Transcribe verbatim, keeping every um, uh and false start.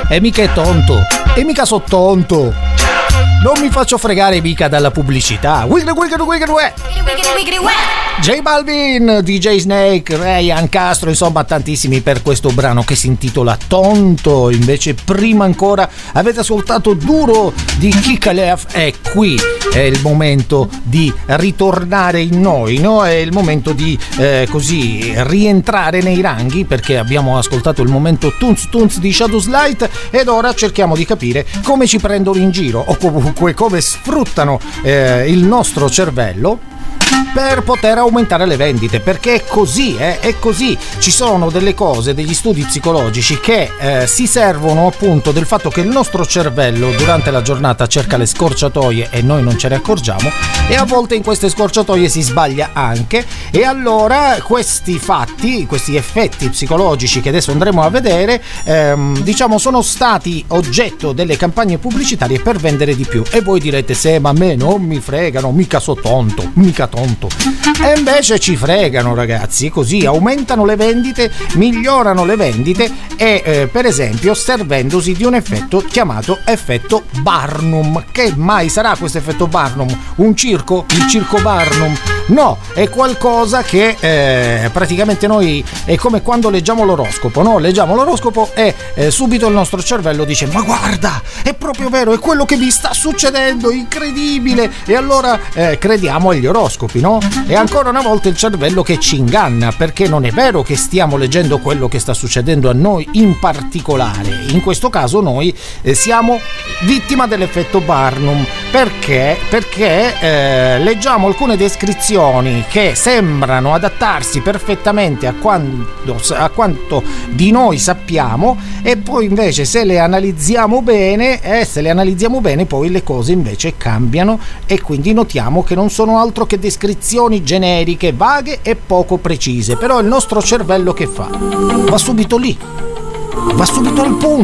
E mica è tonto, e mica so tonto. Non mi faccio fregare mica dalla pubblicità. J Balvin, D J Snake, Ryan Castro, insomma tantissimi per questo brano che si intitola Tonto. Invece prima ancora avete ascoltato Duro di Kikalev. E qui è il momento di ritornare in noi, no? È il momento di eh, così rientrare nei ranghi, perché abbiamo ascoltato il momento Tunz Tunz di Shadows Light ed ora cerchiamo di capire come ci prendono in giro o comunque come sfruttano eh, il nostro cervello per poter aumentare le vendite, perché è così, eh? È così. Ci sono delle cose, degli studi psicologici che eh, si servono appunto del fatto che il nostro cervello durante la giornata cerca le scorciatoie e noi non ce ne accorgiamo, e a volte in queste scorciatoie si sbaglia anche, e allora questi fatti, questi effetti psicologici che adesso andremo a vedere, ehm, diciamo sono stati oggetto delle campagne pubblicitarie per vendere di più. E voi direte: se ma a me non mi fregano, mica so tonto, mica tonto. E invece ci fregano, ragazzi, così aumentano le vendite, migliorano le vendite e eh, per esempio servendosi di un effetto chiamato effetto Barnum. Che mai sarà questo effetto Barnum? Un circo? Il circo Barnum? No, è qualcosa che eh, praticamente noi è come quando leggiamo l'oroscopo, no? Leggiamo l'oroscopo e eh, subito il nostro cervello dice: ma guarda, è proprio vero, è quello che mi sta succedendo, incredibile, e allora eh, crediamo agli oroscopi, no? E ancora una volta il cervello che ci inganna, perché non è vero che stiamo leggendo quello che sta succedendo a noi in particolare. In questo caso noi eh, siamo vittima dell'effetto Barnum. Perché? Perché eh, leggiamo alcune descrizioni che sembrano adattarsi perfettamente a quanto, a quanto di noi sappiamo, e poi invece se le analizziamo bene, eh, se le analizziamo bene poi le cose invece cambiano, e quindi notiamo che non sono altro che descrizioni generiche, vaghe e poco precise. Però il nostro cervello che fa? Va subito lì, va subito al punto.